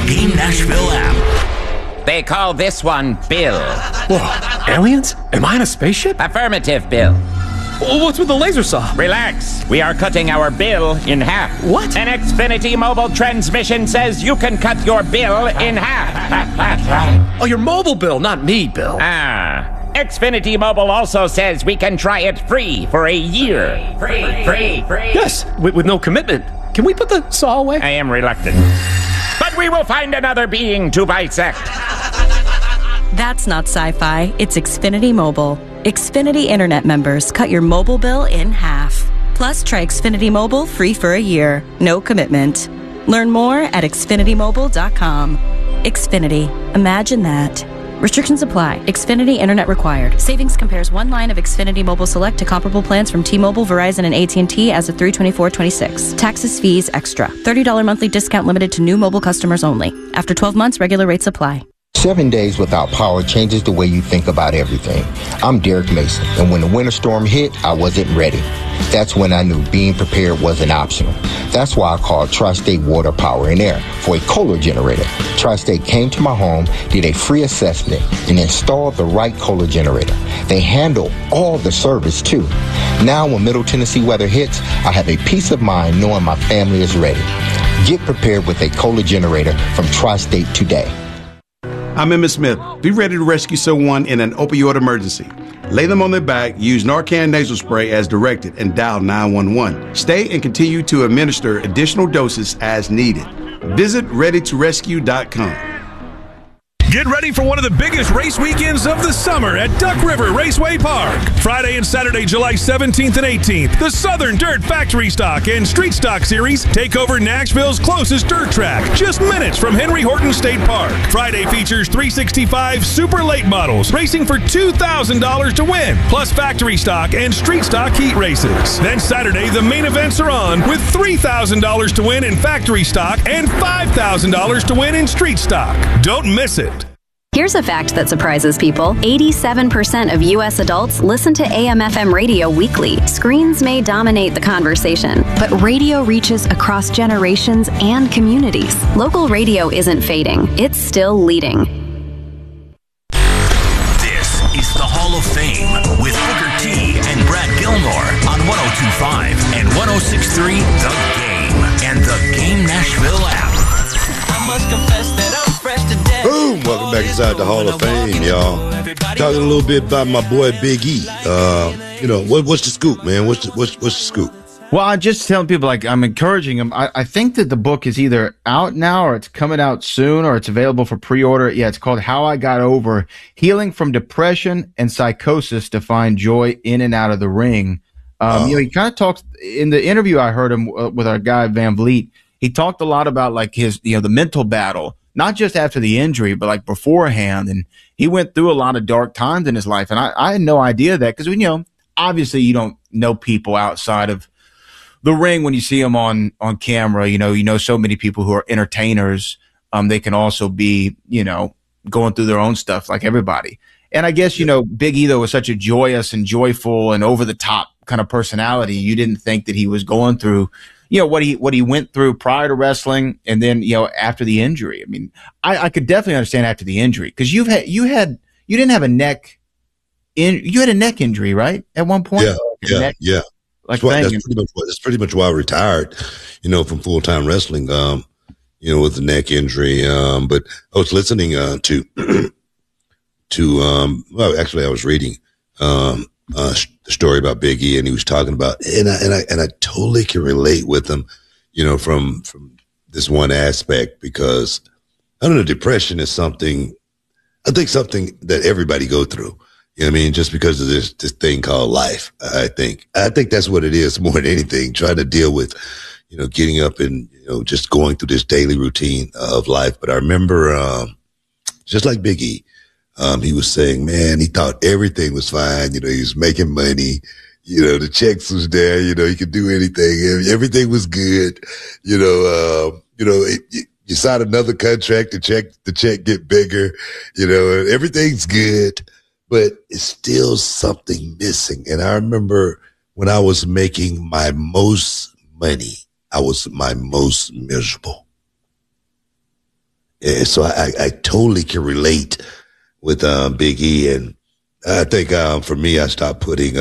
Game Nashville app. They call this one Bill. Whoa, aliens? Am I in a spaceship? Affirmative, Bill. What's with the laser saw? Relax. We are cutting our bill in half. What? An Xfinity mobile transmission says you can cut your bill in half. Oh, your mobile bill, not me, Bill. Xfinity Mobile also says we can try it free for a year. Free. Yes, with no commitment. Can we put the saw away? I am reluctant. But we will find another being to bisect. That's not sci-fi. It's Xfinity Mobile. Xfinity Internet members cut your mobile bill in half. Plus, try Xfinity Mobile free for a year. No commitment. Learn more at xfinitymobile.com. Xfinity. Imagine that. Restrictions apply. Xfinity Internet required. Savings compares one line of Xfinity Mobile Select to comparable plans from T-Mobile, Verizon, and AT&T as of 3/24/26. Taxes, fees, extra. $30 monthly discount limited to new mobile customers only. After 12 months, regular rates apply. 7 days without power changes the way you think about everything. I'm Derek Mason, and when the winter storm hit, I wasn't ready. That's when I knew being prepared wasn't optional. That's why I called Tri-State Water, Power, and Air for a Kohler generator. Tri-State came to my home, did a free assessment, and installed the right Kohler generator. They handle all the service, too. Now, when Middle Tennessee weather hits, I have a peace of mind knowing my family is ready. Get prepared with a Kohler generator from Tri-State today. I'm Emmett Smith. Be ready to rescue someone in an opioid emergency. Lay them on their back, use Narcan nasal spray as directed, and dial 911. Stay and continue to administer additional doses as needed. Visit readytorescue.com. Get ready for one of the biggest race weekends of the summer at Duck River Raceway Park. Friday and Saturday, July 17th and 18th, the Southern Dirt Factory Stock and Street Stock Series take over Nashville's closest dirt track, just minutes from Henry Horton State Park. Friday features 365 Super Late models racing for $2,000 to win, plus factory stock and street stock heat races. Then Saturday, the main events are on with $3,000 to win in factory stock and $5,000 to win in street stock. Don't miss it. Here's a fact that surprises people. 87% of U.S. adults listen to AM/FM radio weekly. Screens may dominate the conversation, but radio reaches across generations and communities. Local radio isn't fading. It's still leading. This is the Hall of Fame with Booker T and Brad Gilmore on 102.5 and 106.3 The Game and the Game Nashville app. I must confess that I'm fresh to death. Boom! Welcome back inside the Hall of Fame, y'all. Talking a little bit about my boy Big E. What's the scoop, man? What's the scoop? Well, I'm just telling people, like, I'm encouraging them. I think that the book is either out now or it's coming out soon or it's available for pre-order. Yeah, it's called How I Got Over: Healing from Depression and Psychosis to Find Joy in and Out of the Ring. He kind of talks in the interview I heard him with our guy Van Vliet. He talked a lot about like his, the mental battle, not just after the injury, but like beforehand. And he went through a lot of dark times in his life. And I had no idea that because, obviously you don't know people outside of the ring when you see them on camera. You know so many people who are entertainers. They can also be, going through their own stuff like everybody. And I guess, Big E, though, was such a joyous and joyful and over the top kind of personality. You didn't think that he was going through what he went through prior to wrestling and then, after the injury. I mean, I could definitely understand after the injury because you had a neck injury, right? At one point? Yeah. That's pretty much why I retired, from full-time wrestling, with the neck injury. But I was listening, actually I was reading, the story about Big E, and he was talking about, and I totally can relate with him, from this one aspect, because I don't know, depression is something that everybody go through. You know what I mean? Just because of this thing called life, I think that's what it is more than anything, trying to deal with, getting up and, just going through this daily routine of life. But I remember, just like Big E, he was saying, man, he thought everything was fine. He was making money. The checks was there. He could do anything. Everything was good. You sign another contract, the check get bigger. Everything's good, but it's still something missing. And I remember when I was making my most money, I was my most miserable. so I totally can relate with Big E, and I think for me, I stopped putting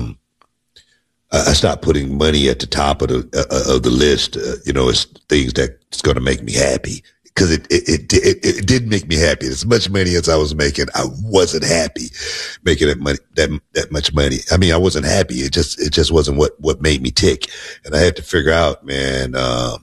money at the top of the list. It's things that's going to make me happy, because it didn't make me happy. As much money as I was making, I wasn't happy making that much money. I mean, I wasn't happy. It just wasn't what made me tick. And I had to figure out, man,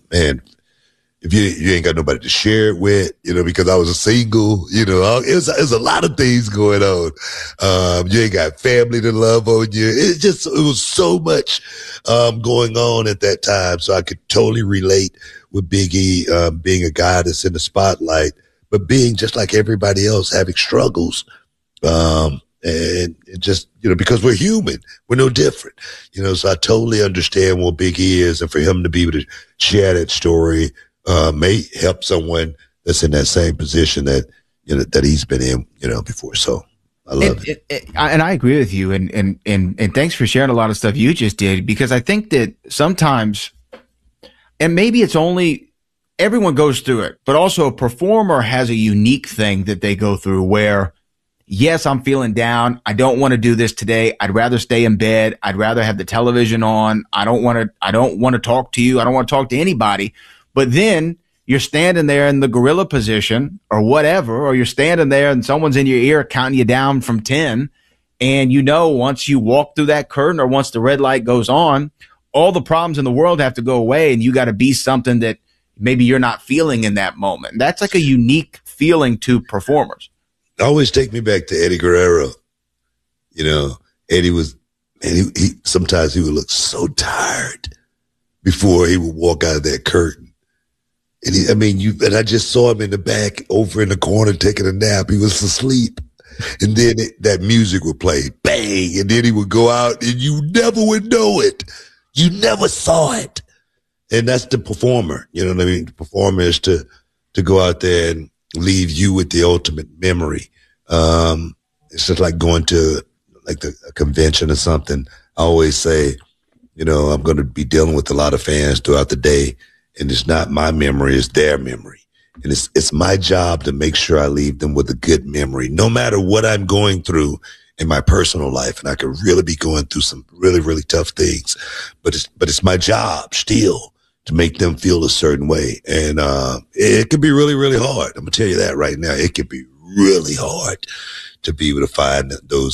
if you ain't got nobody to share it with, because I was a single, it was a lot of things going on. You ain't got family to love on you. It was so much, going on at that time. So I could totally relate with Big E, being a guy that's in the spotlight, but being just like everybody else, having struggles. And just, because we're human, we're no different, so I totally understand what Big E is, and for him to be able to share that story, may help someone that's in that same position that he's been in, before. So I love it. And I agree with you. And thanks for sharing a lot of stuff you just did, because I think that sometimes, and maybe it's only everyone goes through it, but also a performer has a unique thing that they go through where, yes, I'm feeling down. I don't want to do this today. I'd rather stay in bed. I'd rather have the television on. I don't want to talk to you. I don't want to talk to anybody. But then you're standing there in the gorilla position or whatever, or you're standing there and someone's in your ear counting you down from 10. And once you walk through that curtain, or once the red light goes on, all the problems in the world have to go away, and you got to be something that maybe you're not feeling in that moment. That's like a unique feeling to performers. Always take me back to Eddie Guerrero. Eddie sometimes he would look so tired before he would walk out of that curtain. And I just saw him in the back over in the corner taking a nap. He was asleep. And then that music would play, bang, and then he would go out, and you never would know it. You never saw it. And that's the performer. You know what I mean? The performer is to go out there and leave you with the ultimate memory. It's just like going to a convention or something. I always say, I'm going to be dealing with a lot of fans throughout the day, and it's not my memory, it's their memory. And it's my job to make sure I leave them with a good memory, no matter what I'm going through in my personal life. And I could really be going through some really, really tough things, but it's my job still to make them feel a certain way. And, it could be really, really hard. I'm gonna tell you that right now. It could be really hard to be able to find those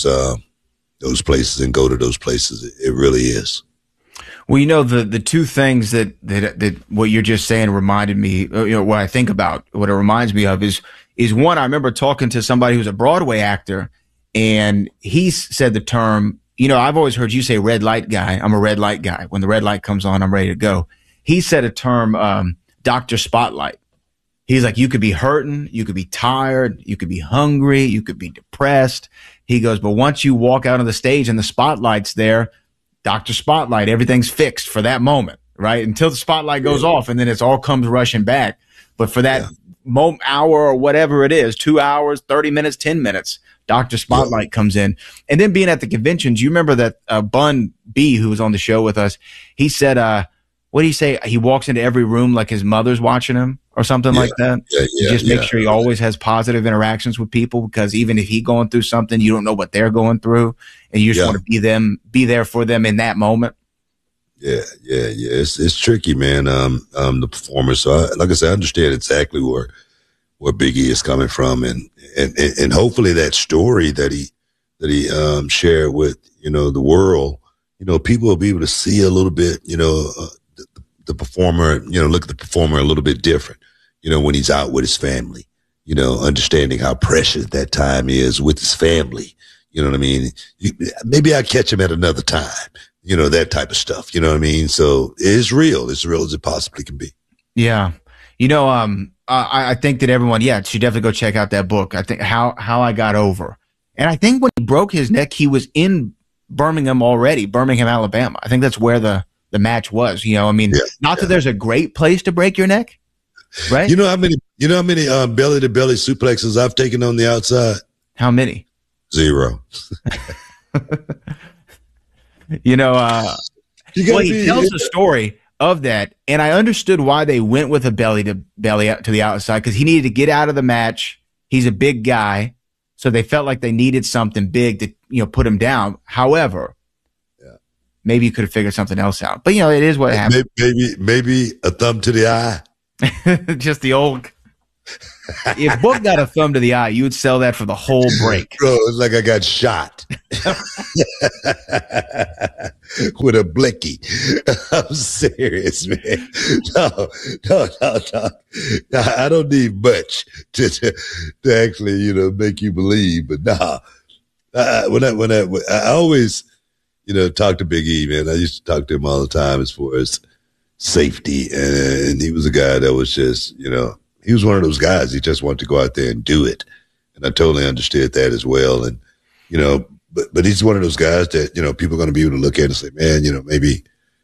places and go to those places. It really is. Well, the two things that what you're just saying reminded me, what I think about, what it reminds me of is one, I remember talking to somebody who's a Broadway actor, and he said the term, I've always heard you say red light guy. I'm a red light guy. When the red light comes on, I'm ready to go. He said a term, Dr. Spotlight. He's like, you could be hurting, you could be tired, you could be hungry, you could be depressed. He goes, but once you walk out on the stage and the spotlight's there, Dr. Spotlight, everything's fixed for that moment, right? Until the spotlight goes off, and then it all comes rushing back. But for that hour or whatever it is, 2 hours, 30 minutes, 10 minutes, Dr. Spotlight comes in. And then being at the conventions, you remember that Bun B, who was on the show with us, he said, what did he say? He walks into every room like his mother's watching him or something like that. He just makes sure he always has positive interactions with people, because even if he's going through something, you don't know what they're going through, and you just want to be there for them in that moment. Yeah. It's tricky, man. The performers. So like I said, I understand exactly where Big E is coming from, and hopefully that story that he shared with, the world, people will be able to see a little bit, the performer, look at the performer a little bit different, when he's out with his family, understanding how precious that time is with his family. You know what I mean? Maybe I catch him at another time, that type of stuff. You know what I mean? So it's real. It's real as it possibly can be. Yeah. I think that everyone, should definitely go check out that book. I think How I Got Over. And I think when he broke his neck, he was in Birmingham, Alabama. I think that's where the match was. Not that there's a great place to break your neck, right? You know how many belly to belly suplexes I've taken on the outside? How many? 0. He tells a story. of that. And I understood why they went with a belly to belly out to the outside, because he needed to get out of the match. He's a big guy. So they felt like they needed something big to, put him down. However, maybe you could have figured something else out. But, it is what happened. Maybe a thumb to the eye. Just the old. If Book got a thumb to the eye, you would sell that for the whole break. Bro, it's like I got shot with a blicky. I'm serious, man. No. I don't need much to actually, make you believe. But nah, I always, talk to Big E, man. I used to talk to him all the time as far as safety, and he was a guy that was just, he was one of those guys. He just wanted to go out there and do it. And I totally understood that as well. And, but he's one of those guys that, people are going to be able to look at and say, man, maybe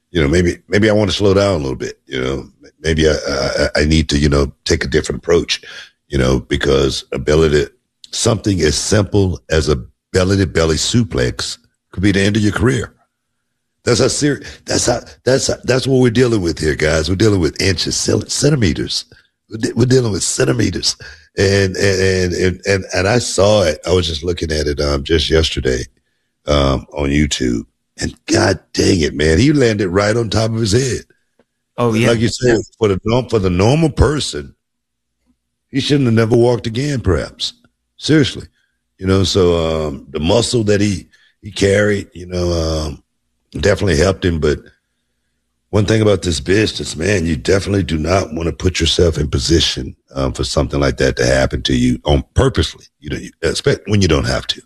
I want to slow down a little bit. Maybe I need to, take a different approach, because something as simple as a belly to belly suplex could be the end of your career. That's how serious, that's what we're dealing with here, guys. We're dealing with inches, centimeters. We're dealing with centimeters, and I saw it. I was just looking at it just yesterday on YouTube, and God dang it, man, he landed right on top of his head. Oh yeah, like you said, for the normal person, he shouldn't have never walked again. Perhaps, seriously, So the muscle that he carried, definitely helped him, but. One thing about this business, man, you definitely do not want to put yourself in position for something like that to happen to you on purposely. Expect when you don't have to.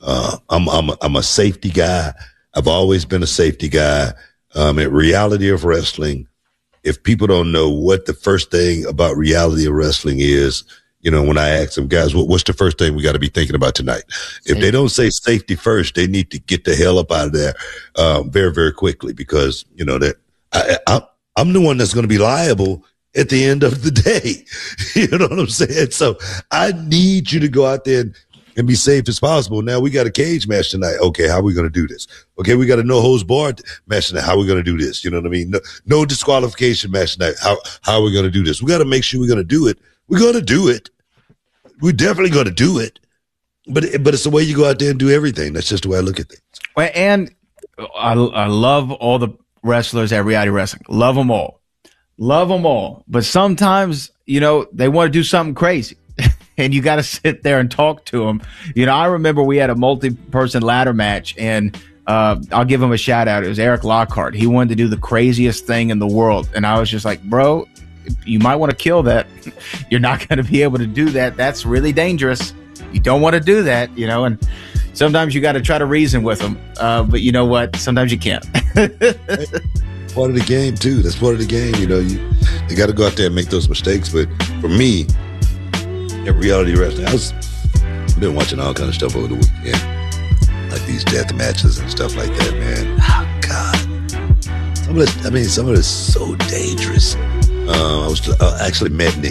I'm a safety guy. I've always been a safety guy. At Reality of Wrestling, if people don't know what the first thing about Reality of Wrestling is, when I ask them, guys, what's the first thing we got to be thinking about tonight? If they don't say safety first, they need to get the hell up out of there very, very quickly, because, that. I'm the one that's going to be liable at the end of the day. You know what I'm saying? So I need you to go out there and be safe as possible. Now we got a cage match tonight. Okay, how are we going to do this? Okay, we got a no holds barred match tonight. How are we going to do this? You know what I mean? No disqualification match tonight. How are we going to do this? We got to make sure we're going to do it. We're going to do it. We're definitely going to do it. But it's the way you go out there and do everything. That's just the way I look at things. And I love all the wrestlers at Reality Wrestling. Love them all. But sometimes, they want to do something crazy and you got to sit there and talk to them. I remember we had a multi-person ladder match, and I'll give him a shout out. It was Eric Lockhart. He wanted to do the craziest thing in the world. And I was just like, bro, you might want to kill that. You're not going to be able to do that. That's really dangerous. You don't want to do that, and sometimes you got to try to reason with them. But you know what? Sometimes you can't. Part of the game, too. That's part of the game. You got to go out there and make those mistakes. But for me, at Reality Wrestling, I've been watching all kind of stuff over the weekend, like these death matches and stuff like that, man. Oh, God. Some of this so dangerous. I actually met Nick